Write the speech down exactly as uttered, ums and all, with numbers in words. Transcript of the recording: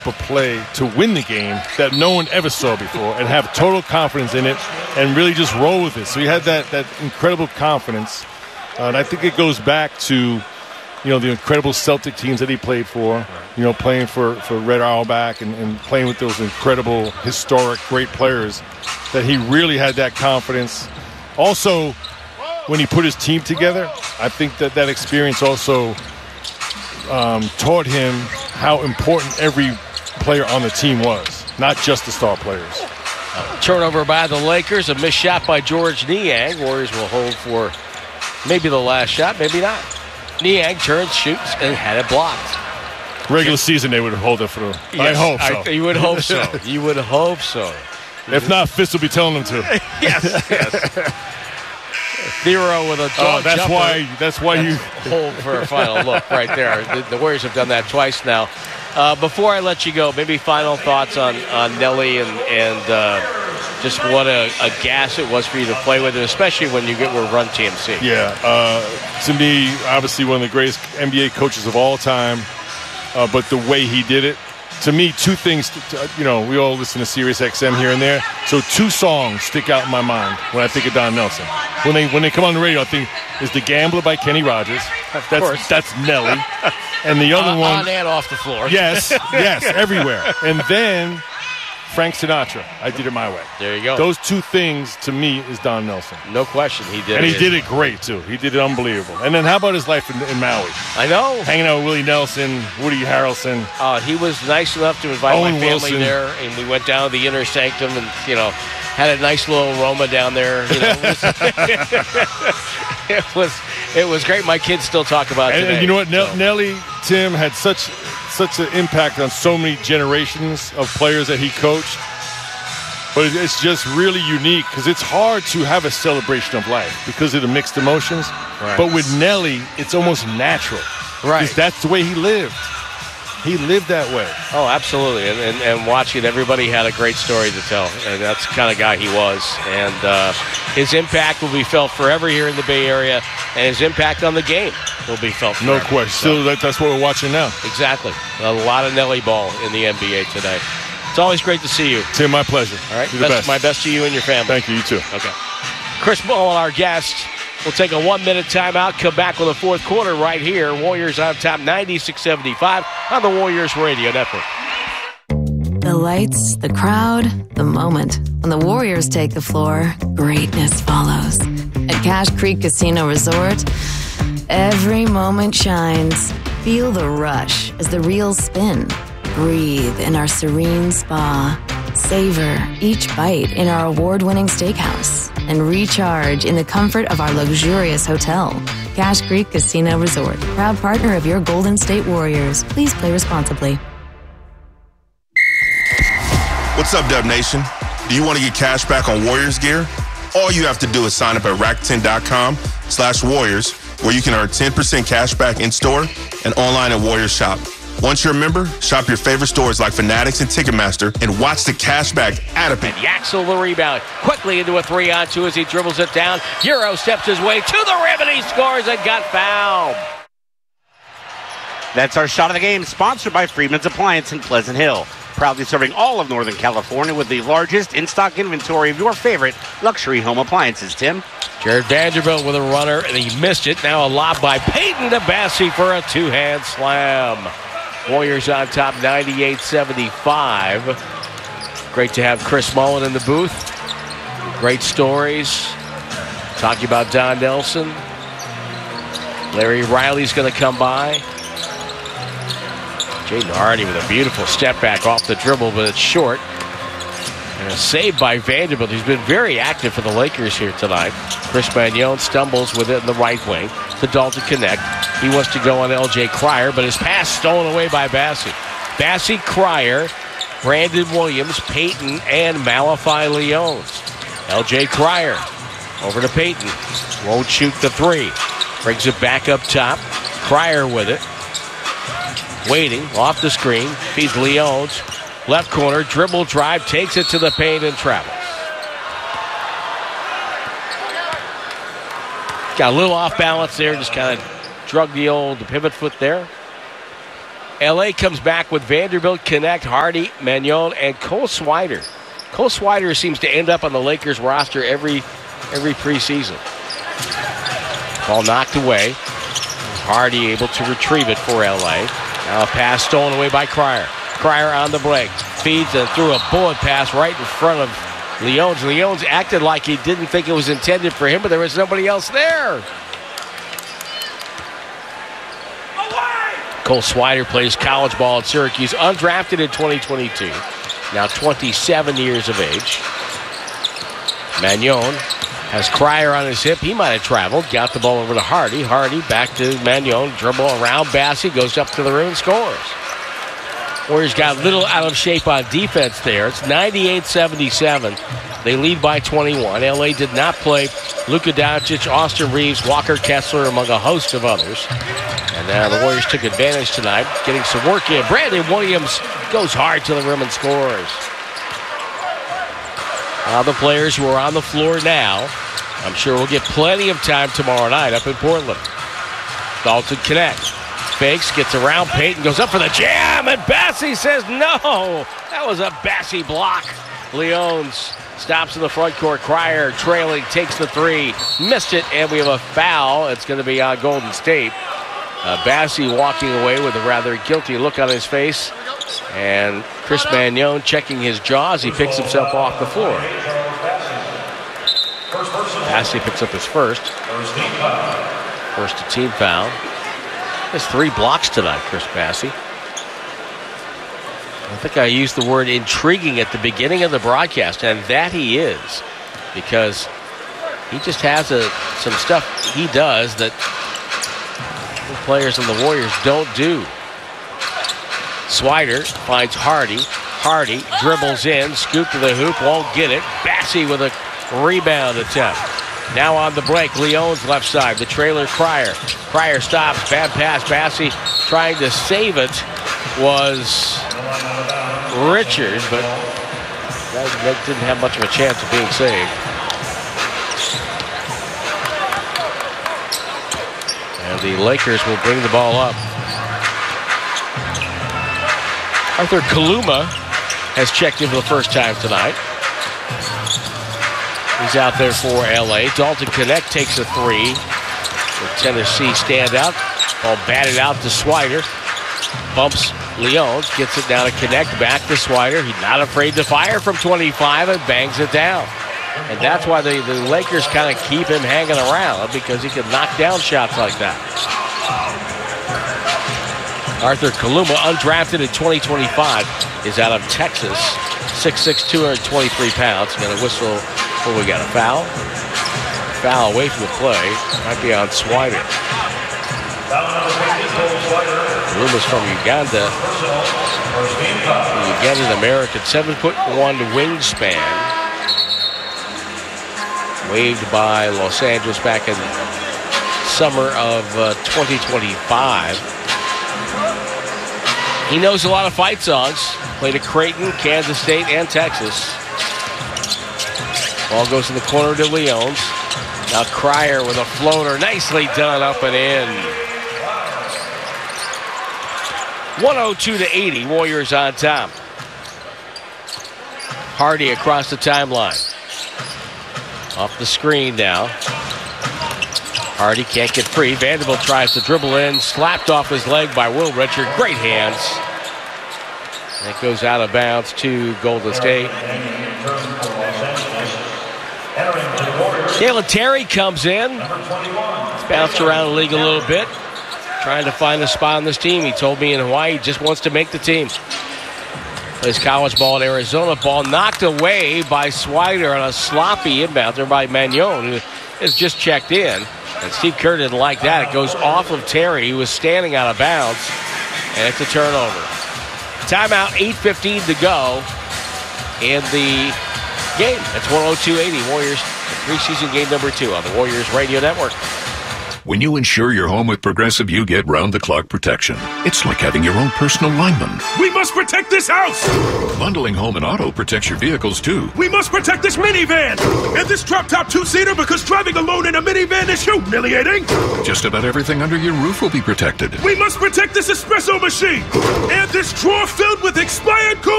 a play to win the game that no one ever saw before and have total confidence in it and really just roll with it. So he had that, that incredible confidence. Uh, and I think it goes back to, you know, the incredible Celtic teams that he played for, you know, playing for, for Red Auerbach and, and playing with those incredible, historic, great players, that he really had that confidence. Also, when he put his team together, I think that that experience also um, taught him how important every player on the team was, not just the star players. Turnover by the Lakers, a missed shot by George Niang. Warriors will hold for maybe the last shot, maybe not. Niang turns, shoots, and had it blocked. Regular season, they would hold it for the. Yes, I hope so. I, you would hope so. You would hope so. If not, Fitz will be telling them to. Yes, yes. Thero with a dog oh, that's jumper. why. That's why That's you hold for a final look right there. The, the Warriors have done that twice now. Uh, before I let you go, maybe final thoughts on, on Nelly and and uh, just what a, a gas it was for you to play with, and especially when you get with Run T M C. Yeah, uh, to me, obviously one of the greatest N B A coaches of all time. Uh, but the way he did it, to me, two things. To, you know, we all listen to Sirius X M here and there, so two songs stick out in my mind when I think of Don Nelson. When they when they come on the radio, I think is "The Gambler" by Kenny Rogers. Of that's, course, that's Nelly, and the other uh, one on and off the floor. Yes, yes, everywhere. And then Frank Sinatra, "I Did It My Way." There you go. Those two things to me is Don Nelson. No question, he did. And it. he did it great too. He did it unbelievable. And then how about his life in, in Maui? I know. Hanging out with Willie Nelson, Woody Harrelson. Uh, he was nice enough to invite Owen my family Wilson. there, and we went down to the inner sanctum, and you know, had a nice little aroma down there. You know, it, was, it was it was great. My kids still talk about it And, today. and you know what? Nell, so. Nelly, Tim, had such such an impact on so many generations of players that he coached. But it's just really unique because it's hard to have a celebration of life because of the mixed emotions. Right. But with Nelly, it's almost natural. Right. Because that's the way he lived. He lived that way. Oh, absolutely. And, and and watching, everybody had a great story to tell. And that's the kind of guy he was. And uh, his impact will be felt forever here in the Bay Area. And his impact on the game will be felt forever. No question. So, Still, that, that's what we're watching now. exactly. A lot of Nelly ball in the N B A today. It's always great to see you. Tim, my pleasure. All right. You're the Best, best. my best to you and your family. Thank you. You too. Okay. Chris Mullin, our guest. We'll take a one-minute timeout, come back with the fourth quarter right here. Warriors on top, ninety-six seventy-five on the Warriors Radio Network. The lights, the crowd, the moment. When the Warriors take the floor, greatness follows. At Cache Creek Casino Resort, every moment shines. Feel the rush as the reels spin. Breathe in our serene spa. Savor each bite in our award-winning steakhouse. And recharge in the comfort of our luxurious hotel. Cache Creek Casino Resort, proud partner of your Golden State Warriors. Please play responsibly. What's up, Dub Nation? Do you want to get cash back on Warriors gear? All you have to do is sign up at Rakuten.com slash Warriors, where you can earn ten percent cash back in-store and online at Warriors Shop. Once you're a member, shop your favorite stores like Fanatics and Ticketmaster and watch the cash back add up. And Yaxel the rebound. Quickly into a three on two as he dribbles it down. Euro steps his way to the rim and he scores and got fouled. That's our shot of the game, sponsored by Freeman's Appliance in Pleasant Hill. Proudly serving all of Northern California with the largest in-stock inventory of your favorite luxury home appliances, Tim. Jared Vanderbilt with a runner, and he missed it. Now a lob by Peyton to Bassi for a two-hand slam. Warriors on top, ninety-eight seventy-five. Great to have Chris Mullin in the booth. Great stories. Talking about Don Nelson. Larry Riley's going to come by. Jaden Hardy with a beautiful step back off the dribble, but it's short. And a save by Vanderbilt, who's been very active for the Lakers here tonight. Chris Magnon stumbles with it in the right wing to Dalton Connect. He wants to go on L J Cryer, but his pass stolen away by Bassi. Bassi, Cryer, Brandon Williams, Peyton, and Malachi Leones. L J Cryer over to Peyton. Won't shoot the three. Brings it back up top. Cryer with it. Waiting off the screen. Feeds Leones. Left corner, dribble drive, takes it to the paint and travels. Got a little off balance there, just kind of drug the old pivot foot there. L A comes back with Vanderbilt, Connect, Hardy, Magnon, and Cole Swider. Cole Swider seems to end up on the Lakers roster every every preseason. Ball knocked away. Hardy able to retrieve it for L A. Now a pass stolen away by Cryer. Cryer on the break. Feeds and threw a bullet pass right in front of Leones. Leones acted like he didn't think it was intended for him, but there was nobody else there. Cole Swider plays college ball at Syracuse, undrafted in twenty twenty-two. Now twenty-seven years of age. Magnon has Cryer on his hip. He might have traveled. Got the ball over to Hardy. Hardy back to Magnon. Dribble around Bassey. Goes up to the rim and scores. Warriors got a little out of shape on defense there. It's ninety-eight seventy-seven. They lead by twenty-one. L A did not play Luka Doncic, Austin Reeves, Walker Kessler, among a host of others. And now the Warriors took advantage tonight, getting some work in. Brandon Williams goes hard to the rim and scores. All the players who are on the floor now, I'm sure we'll get plenty of time tomorrow night up in Portland. Dalton Connect. Fakes, gets around Payton, goes up for the jam, and Bassey says no. That was a Bassey block. Leones stops in the front court. Cryer trailing, takes the three. Missed it, and we have a foul. It's going to be on Golden State. Uh, Bassey walking away with a rather guilty look on his face. And Chris Magnon checking his jaw as he picks himself off the floor. Bassey picks up his first. First to team foul. Has three blocks tonight, Chris Bassey. I think I used the word intriguing at the beginning of the broadcast, and that he is. Because he just has a, some stuff he does that the players on the Warriors don't do. Swider finds Hardy. Hardy dribbles in, scoop to the hoop, won't get it. Bassey with a rebound attempt. Now on the break, Leone's left side. The trailer, Cryer. Cryer stops, bad pass. Bassey trying to save it was Richard, but that, that didn't have much of a chance of being saved. And the Lakers will bring the ball up. Arthur Kaluma has checked in for the first time tonight. He's out there for L A. Dalton Connect takes a three. The Tennessee standout. Ball batted out to Swider. Bumps Leones. Gets it down to Connect. Back to Swider. He's not afraid to fire from twenty-five and bangs it down. And that's why the, the Lakers kind of keep him hanging around, because he can knock down shots like that. Arthur Kaluma, undrafted in twenty twenty-five, is out of Texas. six six, two hundred twenty-three pounds. Got a whistle. Oh, we got a foul. Foul away from the play. Might be on Swider. Kaluma's from Uganda. The Ugandan American, seven foot one wingspan. Waived by Los Angeles back in summer of uh, twenty twenty-five. He knows a lot of fight songs. Played at Creighton, Kansas State, and Texas. Ball goes in the corner to Leones. Now Cryer with a floater. Nicely done, up and in. one oh two to eighty. Warriors on top. Hardy across the timeline. Off the screen now. Hardy can't get free. Vanderbilt tries to dribble in. Slapped off his leg by Will Richard. Great hands. And it goes out of bounds to Golden State. Kalen Terry comes in. He's bounced around the league a little bit, trying to find a spot on this team. He told me in Hawaii he just wants to make the team. Plays college ball at Arizona. Ball knocked away by Swider on a sloppy inbound there by Magnon, who has just checked in. And Steve Kerr didn't like that. It goes off of Terry, who was standing out of bounds, and it's a turnover. Timeout, eight fifteen to go in the game. It's one oh two eighty. Warriors preseason game number two on the Warriors Radio Network. When you insure your home with Progressive, you get round-the-clock protection. It's like having your own personal lineman. We must protect this house! Bundling home and auto protects your vehicles, too. We must protect this minivan! And this drop-top two-seater, because driving alone in a minivan is humiliating! Just about everything under your roof will be protected. We must protect this espresso machine! And this drawer filled with expired coupons!